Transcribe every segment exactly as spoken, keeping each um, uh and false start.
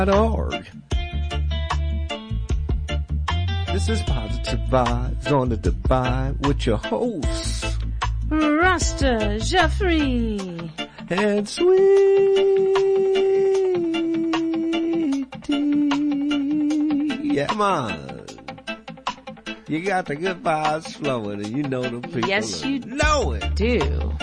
Org. This is Positive Vibes on the Divide with your hosts Rasta Jeffrey and Sweetie. Yeah, man. You got the good vibes flowing, and you know the people. Yes, you know it. Do.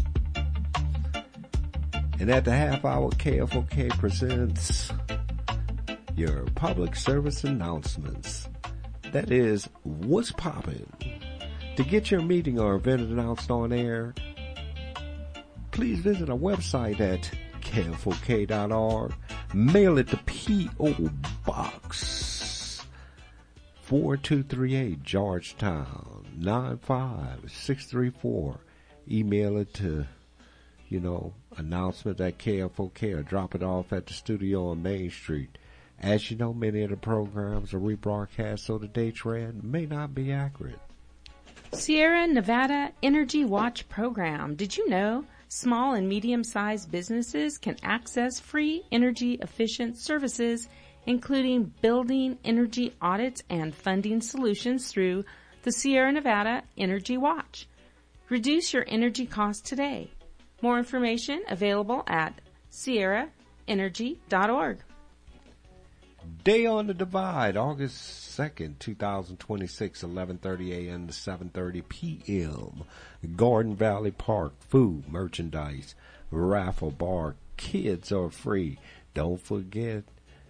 And at the half hour, K F O K presents your public service announcements. That is, what's poppin'? To get your meeting or event announced on air, please visit our website at K F O K dot org. Mail it to P O. Box four two three eight, Georgetown, nine five six three four. Email it to, you know, announcement at K F O K or drop it off at the studio on Main Street. As you know, many of the programs are rebroadcast, so the dates read may not be accurate. Sierra Nevada Energy Watch Program. Did you know small and medium-sized businesses can access free energy-efficient services, including building energy audits and funding solutions through the Sierra Nevada Energy Watch? Reduce your energy costs today. More information available at sierra energy dot org. Day on the Divide, August second, twenty twenty-six, eleven thirty a.m. to seven thirty p.m. Garden Valley Park, food, merchandise, raffle bar, kids are free. Don't forget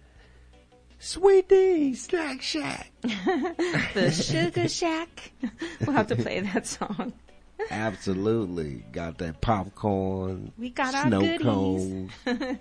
Sweetie Snack Shack. The Sugar Shack. We'll have to play that song. Absolutely. Got that popcorn, we got snow our cones,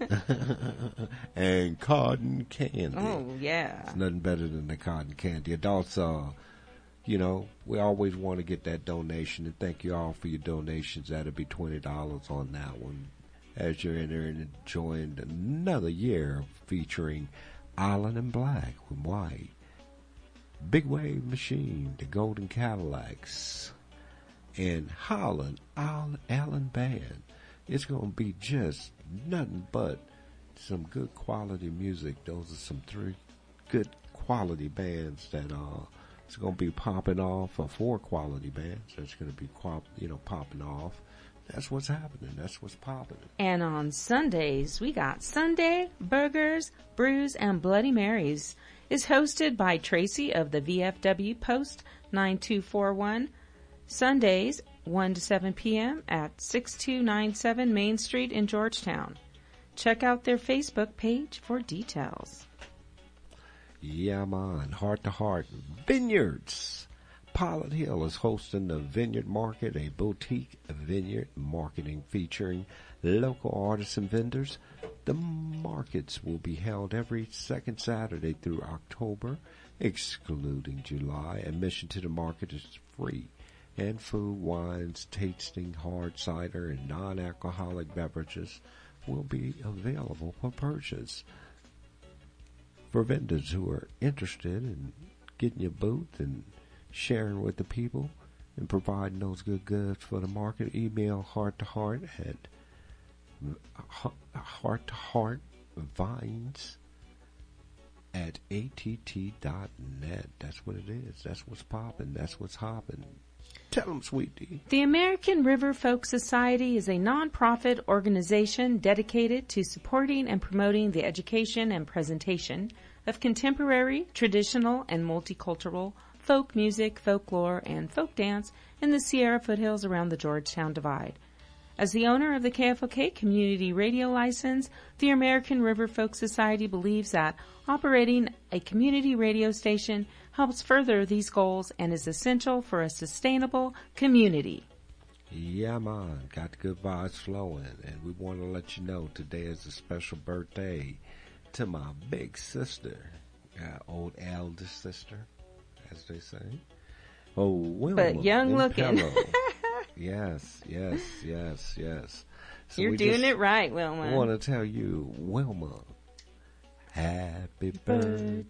and cotton candy. Oh, yeah. It's nothing better than the cotton candy. Adults, uh, you know, we always want to get that donation, and thank you all for your donations. That'll be twenty dollars on that one as you're entering and enjoying another year featuring Island in Black with White, Big Wave Machine, the Golden Cadillacs, and Holland Allen Band. It's going to be just nothing but some good quality music. Those are some three good quality bands that uh, it's going to be popping off, or four quality bands that's going to be, you know, popping off. That's what's happening. That's what's popping. And on Sundays, we got Sunday Burgers, Brews, and Bloody Marys. It's hosted by Tracy of the V F W Post nine two four one. Sundays, one to seven p.m. at six two nine seven Main Street in Georgetown. Check out their Facebook page for details. Yeah, man. Heart to Heart Vineyards. Pilot Hill is hosting the Vineyard Market, a boutique vineyard marketing featuring local artists and vendors. The markets will be held every second Saturday through October, excluding July. Admission to the market is free. And food, wines, tasting, hard cider, and non-alcoholic beverages will be available for purchase. For vendors who are interested in getting your booth and sharing with the people and providing those good goods for the market, email heart to heart at heart to heart vines at A T T dot net. That's what it is. That's what's popping. That's what's hopping. Tell them, Sweetie. The American River Folk Society is a nonprofit organization dedicated to supporting and promoting the education and presentation of contemporary, traditional, and multicultural folk music, folklore, and folk dance in the Sierra foothills around the Georgetown Divide. As the owner of the K F O K community radio license, the American River Folk Society believes that operating a community radio station helps further these goals and is essential for a sustainable community. Yeah, man. Got the good vibes flowing. And we want to let you know today is a special birthday to my big sister, uh, old eldest sister, as they say. Oh, Wilma. But young looking. Yes, yes, yes, yes. So You're doing it right, Wilma. I want to tell you, Wilma, happy birthday